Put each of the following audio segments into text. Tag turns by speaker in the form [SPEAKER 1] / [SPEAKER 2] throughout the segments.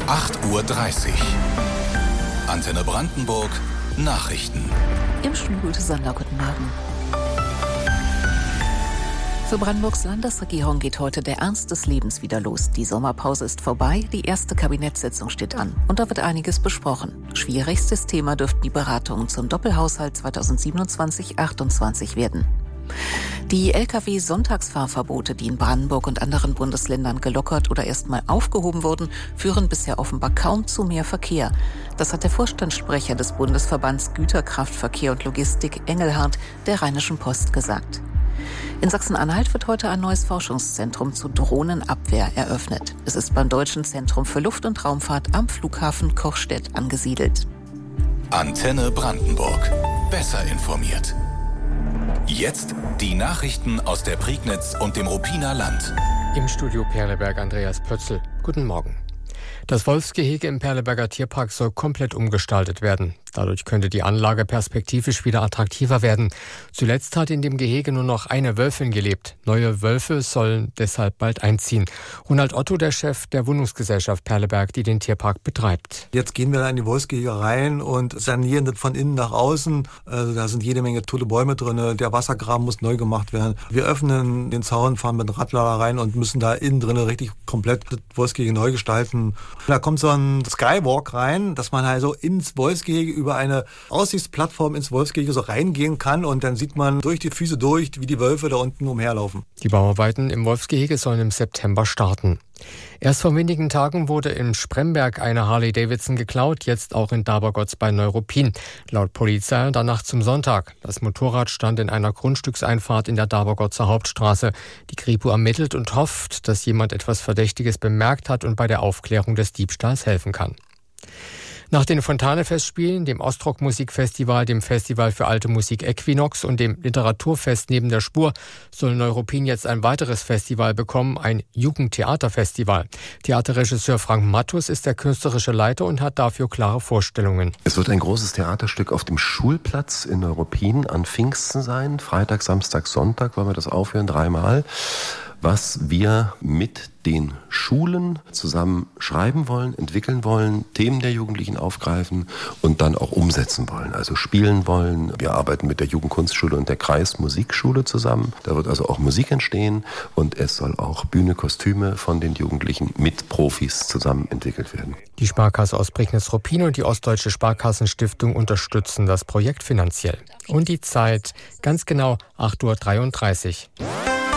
[SPEAKER 1] 8:30 Uhr. Antenne Brandenburg Nachrichten.
[SPEAKER 2] Im Studio Sander, guten Morgen. Für Brandenburgs Landesregierung geht heute der Ernst des Lebens wieder los. Die Sommerpause ist vorbei, die erste Kabinettssitzung steht an. Und da wird einiges besprochen. Schwierigstes Thema dürften die Beratungen zum Doppelhaushalt 2027-28 werden. Die Lkw-Sonntagsfahrverbote, die in Brandenburg und anderen Bundesländern gelockert oder erstmal aufgehoben wurden, führen bisher offenbar kaum zu mehr Verkehr. Das hat der Vorstandssprecher des Bundesverbands Güterkraftverkehr und Logistik Engelhardt der Rheinischen Post gesagt. In Sachsen-Anhalt wird heute ein neues Forschungszentrum zur Drohnenabwehr eröffnet. Es ist beim Deutschen Zentrum für Luft- und Raumfahrt am Flughafen Kochstedt angesiedelt.
[SPEAKER 1] Antenne Brandenburg. Besser informiert. Jetzt die Nachrichten aus der Prignitz und dem Ruppiner Land.
[SPEAKER 3] Im Studio Perleberg Andreas Pötzl. Guten Morgen. Das Wolfsgehege im Perleberger Tierpark soll komplett umgestaltet werden. Dadurch könnte die Anlage perspektivisch wieder attraktiver werden. Zuletzt hat in dem Gehege nur noch eine Wölfin gelebt. Neue Wölfe sollen deshalb bald einziehen. Ronald Otto, der Chef der Wohnungsgesellschaft Perleberg, die den Tierpark betreibt.
[SPEAKER 4] Jetzt gehen wir da in die Wolfsgehege rein und sanieren das von innen nach außen. Also da sind jede Menge tolle Bäume drin. Der Wassergraben muss neu gemacht werden. Wir öffnen den Zaun, fahren mit dem Radlader rein und müssen da innen drin richtig komplett das Wolfsgehege neu gestalten. Da kommt so ein Skywalk rein, dass man also ins Wolfsgehege über eine Aussichtsplattform ins Wolfsgehege so reingehen kann und dann sieht man durch die Füße durch, wie die Wölfe da unten umherlaufen.
[SPEAKER 3] Die Bauarbeiten im Wolfsgehege sollen im September starten. Erst vor wenigen Tagen wurde in Spremberg eine Harley-Davidson geklaut, jetzt auch in Dabergotz bei Neuruppin. Laut Polizei danach zum Sonntag. Das Motorrad stand in einer Grundstückseinfahrt in der Dabergotzer Hauptstraße. Die Kripo ermittelt und hofft, dass jemand etwas Verdächtiges bemerkt hat und bei der Aufklärung des Diebstahls helfen kann. Nach den Fontane-Festspielen, dem Ostrock-Musikfestival, dem Festival für alte Musik Equinox und dem Literaturfest Neben der Spur soll Neuruppin jetzt ein weiteres Festival bekommen, ein Jugendtheaterfestival. Theaterregisseur Frank Mattus ist der künstlerische Leiter und hat dafür klare Vorstellungen.
[SPEAKER 5] Es wird ein großes Theaterstück auf dem Schulplatz in Neuruppin an Pfingsten sein. Freitag, Samstag, Sonntag wollen wir das aufhören, 3-mal. Was wir mit den Schulen zusammen schreiben wollen, entwickeln wollen, Themen der Jugendlichen aufgreifen und dann auch umsetzen wollen, also spielen wollen. Wir arbeiten mit der Jugendkunstschule und der Kreismusikschule zusammen. Da wird also auch Musik entstehen und es soll auch Bühne, Kostüme von den Jugendlichen mit Profis zusammen entwickelt werden.
[SPEAKER 3] Die Sparkasse Ostprignitz-Ruppin und die Ostdeutsche Sparkassenstiftung unterstützen das Projekt finanziell. Und die Zeit, ganz genau 8:33 Uhr.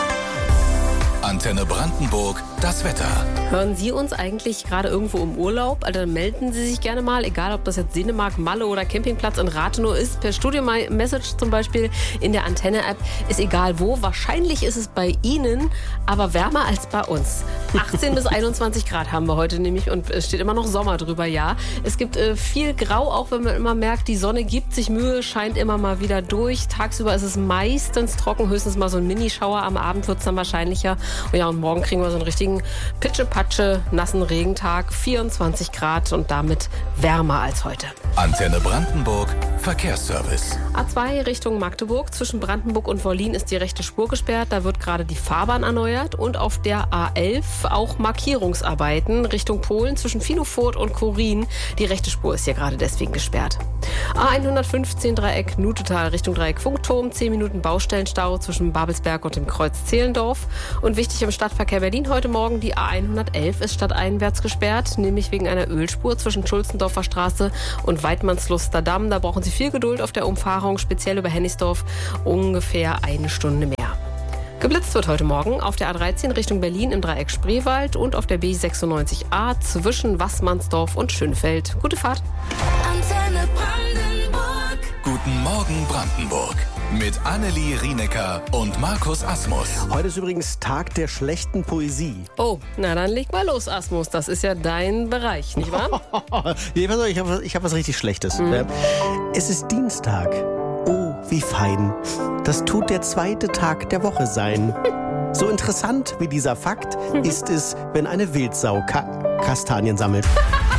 [SPEAKER 1] Antenne Brandenburg, das Wetter.
[SPEAKER 6] Hören Sie uns eigentlich gerade irgendwo im Urlaub? Also dann melden Sie sich gerne mal, egal ob das jetzt Dänemark, Malle oder Campingplatz in Rathenow ist, per Studio-Message zum Beispiel in der Antenne-App, ist egal wo. Wahrscheinlich ist es bei Ihnen, aber wärmer als bei uns. 18 bis 21 Grad haben wir heute nämlich und es steht immer noch Sommer drüber, ja. Es gibt viel Grau, auch wenn man immer merkt, die Sonne gibt sich Mühe, scheint immer mal wieder durch. Tagsüber ist es meistens trocken, höchstens mal so ein Minischauer, am Abend wird es dann wahrscheinlicher. Und morgen kriegen wir so einen richtigen Pitsche-Patsche, nassen Regentag, 24 Grad und damit wärmer als heute.
[SPEAKER 1] Antenne Brandenburg, Verkehrsservice.
[SPEAKER 6] A2 Richtung Magdeburg, zwischen Brandenburg und Wollin ist die rechte Spur gesperrt. Da wird gerade die Fahrbahn erneuert und auf der A11 auch Markierungsarbeiten Richtung Polen zwischen Finofurt und Korin. Die rechte Spur ist hier gerade deswegen gesperrt. A115 Dreieck Nutetal Richtung Dreieck Funkturm, 10 Minuten Baustellenstau zwischen Babelsberg und dem Kreuz Zehlendorf. Und wichtig im Stadtverkehr Berlin heute Morgen, die A111 ist stadteinwärts gesperrt, nämlich wegen einer Ölspur zwischen Schulzendorfer Straße und Weidmannsluster Damm. Da brauchen Sie viel Geduld auf der Umfahrung, speziell über Hennigsdorf, ungefähr 1 Stunde mehr. Geblitzt wird heute Morgen auf der A13 Richtung Berlin im Dreieck Spreewald und auf der B96A zwischen Wassmannsdorf und Schönfeld. Gute Fahrt.
[SPEAKER 1] Antenne Brandenburg. Guten Morgen Brandenburg. Mit Annelie Rienecker und Markus Asmus.
[SPEAKER 7] Heute ist übrigens Tag der schlechten Poesie.
[SPEAKER 6] Oh, na dann leg mal los, Asmus. Das ist ja dein Bereich, nicht wahr?
[SPEAKER 7] Ich hab was richtig Schlechtes. Es ist Dienstag. Oh, wie fein. Das tut der zweite Tag der Woche sein. So interessant wie dieser Fakt ist es, wenn eine Wildsau Kastanien sammelt.